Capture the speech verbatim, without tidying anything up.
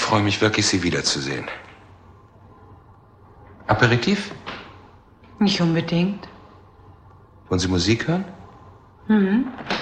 freue mich wirklich, Sie wiederzusehen. Aperitif? Nicht unbedingt. Wollen Sie Musik hören? Mhm.